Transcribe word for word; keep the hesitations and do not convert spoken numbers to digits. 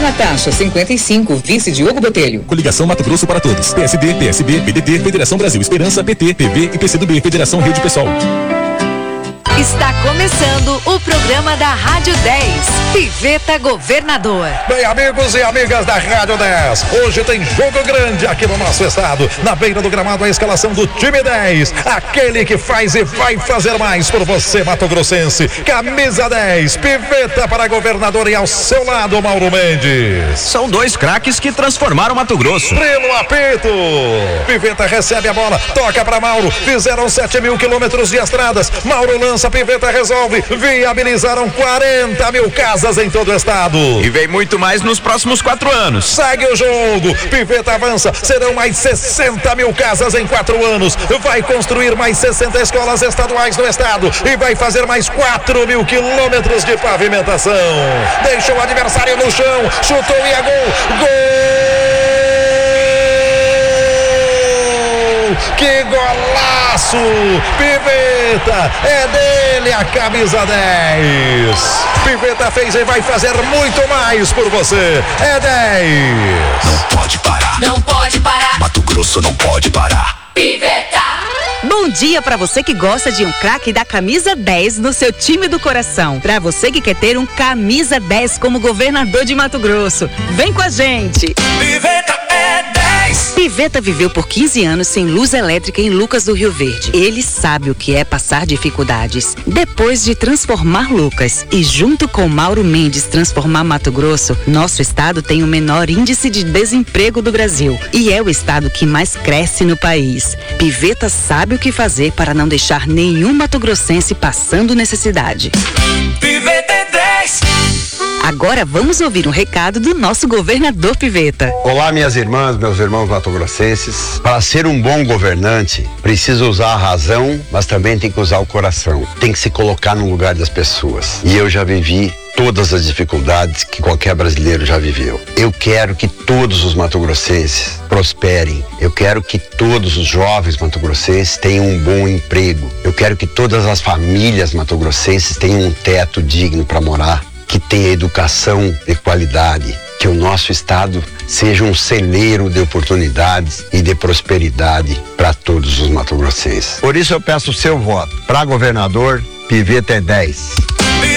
Natacha, cinquenta e cinco, vice Diogo Botelho. Coligação Mato Grosso para Todos. P S D, P S B, P D T, Federação Brasil Esperança, P T, P V e P C do B, Federação Rio de Pessoal. Está começando o programa da Rádio dez, Piveta Governador. Bem, amigos e amigas da Rádio dez, hoje tem jogo grande aqui no nosso estado. Na beira do gramado, a escalação do time dez, aquele que faz e vai fazer mais por você, Mato Grossense. Camisa dez, Piveta para governador e ao seu lado, Mauro Mendes. São dois craques que transformaram Mato Grosso. Primo apito. Piveta recebe a bola, toca para Mauro. Fizeram sete mil quilômetros de estradas. Mauro lança, Piveta resolve. Viabilizaram quarenta mil casas em todo o estado. E vem muito mais nos próximos quatro anos. Segue o jogo. Piveta avança. Serão mais sessenta mil casas em quatro anos. Vai construir mais sessenta escolas estaduais no estado. E vai fazer mais quatro mil quilômetros de pavimentação. Deixou o adversário no chão. Chutou e é gol. Gol! Que golaço! Piveta, é dele a camisa dez. Piveta fez e vai fazer muito mais por você. É dez. Não pode parar. Não pode parar. Mato Grosso não pode parar. Piveta. Bom dia para você que gosta de um craque da camisa dez no seu time do coração. Para você que quer ter um camisa dez como governador de Mato Grosso. Vem com a gente. Piveta é dez. Piveta viveu por quinze anos sem luz elétrica em Lucas do Rio Verde. Ele sabe o que é passar dificuldades. Depois de transformar Lucas e junto com Mauro Mendes transformar Mato Grosso, nosso estado tem o menor índice de desemprego do Brasil e é o estado que mais cresce no país. Piveta sabe o que fazer para não deixar nenhum mato-grossense passando necessidade. Piveta é dez. Agora vamos ouvir um recado do nosso governador Piveta. Olá, minhas irmãs, meus irmãos mato-grossenses. Para ser um bom governante, precisa usar a razão, mas também tem que usar o coração. Tem que se colocar no lugar das pessoas. E eu já vivi todas as dificuldades que qualquer brasileiro já viveu. Eu quero que todos os mato-grossenses prosperem. Eu quero que todos os jovens mato-grossenses tenham um bom emprego. Eu quero que todas as famílias mato-grossenses tenham um teto digno para morar, que tenha educação de qualidade, que o nosso estado seja um celeiro de oportunidades e de prosperidade para todos os mato-grossenses. Por isso eu peço o seu voto. Para governador, Piveta é dez.